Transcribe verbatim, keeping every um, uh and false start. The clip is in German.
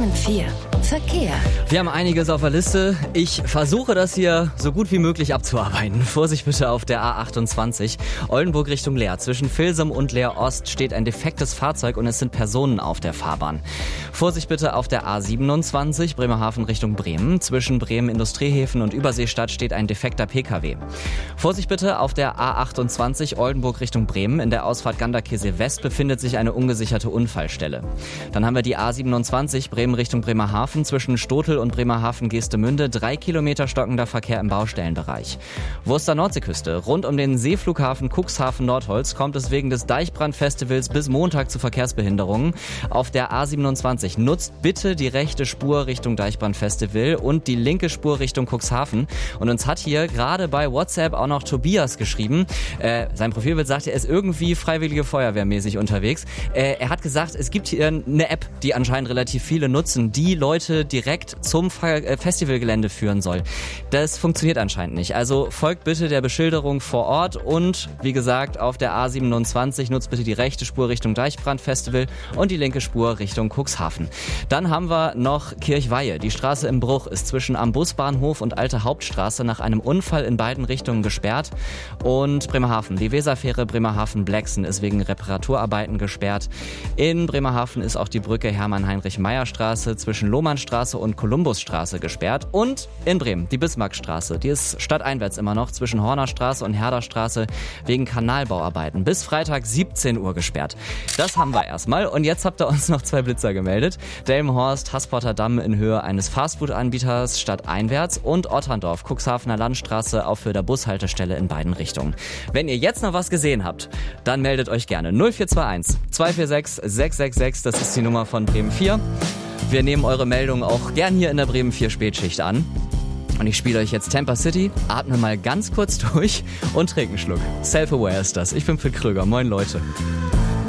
Bremen vier. Verkehr. Wir haben einiges auf der Liste. Ich versuche das hier so gut wie möglich abzuarbeiten. Vorsicht bitte auf der A achtundzwanzig. Oldenburg Richtung Leer. Zwischen Vilsum und Leer Ost steht ein defektes Fahrzeug und es sind Personen auf der Fahrbahn. Vorsicht bitte auf der A siebenundzwanzig. Bremerhaven Richtung Bremen. Zwischen Bremen Industriehäfen und Überseestadt steht ein defekter Pkw. Vorsicht bitte auf der A achtundzwanzig. Oldenburg Richtung Bremen. In der Ausfahrt Ganderkesee West befindet sich eine ungesicherte Unfallstelle. Dann haben wir die A siebenundzwanzig. Bremen Richtung Bremerhaven. Zwischen Stotel und Bremerhaven-Geestemünde drei Kilometer stockender Verkehr im Baustellenbereich. Wurster Nordseeküste. Rund um den Seeflughafen Cuxhaven-Nordholz kommt es wegen des Deichbrandfestivals bis Montag zu Verkehrsbehinderungen. Auf der A siebenundzwanzig nutzt bitte die rechte Spur Richtung Deichbrandfestival und die linke Spur Richtung Cuxhaven. Und uns hat hier gerade bei WhatsApp auch noch Tobias geschrieben. Äh, sein Profilbild sagt, er ist irgendwie freiwillige Feuerwehrmäßig unterwegs. Äh, er hat gesagt, es gibt hier eine App, die anscheinend relativ viele nutzen, die Leute direkt zum Festivalgelände führen soll. Das funktioniert anscheinend nicht. Also folgt bitte der Beschilderung vor Ort und wie gesagt auf der A siebenundzwanzig nutzt bitte die rechte Spur Richtung Deichbrandfestival und die linke Spur Richtung Cuxhaven. Dann haben wir noch Kirchweihe. Die Straße im Bruch ist zwischen am Busbahnhof und Alte Hauptstraße nach einem Unfall in beiden Richtungen gesperrt. Und Bremerhaven. Die Weserfähre Bremerhaven-Blexen ist wegen Reparaturarbeiten gesperrt. In Bremerhaven ist auch die Brücke Hermann-Heinrich-Meyer-Straße zwischen Lohmannstraße und Kolumbusstraße gesperrt. Und in Bremen die Bismarckstraße. Die ist stadteinwärts immer noch zwischen Hornerstraße und Herderstraße wegen Kanalbauarbeiten bis Freitag siebzehn Uhr gesperrt. Das haben wir erstmal. Und jetzt habt ihr uns noch zwei Blitzer gemeldet. Delmenhorst, Hassporter Damm in Höhe eines Fastfood-Anbieters stadteinwärts und Otterndorf, Cuxhavener Landstraße auf der Bushaltestelle in beiden Richtungen. Wenn ihr jetzt noch was gesehen habt, dann meldet euch gerne. null vier zwei eins zwei vier sechs sechs sechs sechs, das ist die Nummer von Bremen vier. Wir nehmen eure Meldungen auch gern hier in der Bremen vier Spätschicht an. Und ich spiele euch jetzt Tampa City, atme mal ganz kurz durch und trinke einen Schluck. Self-Aware ist das. Ich bin Phil Kröger. Moin Leute.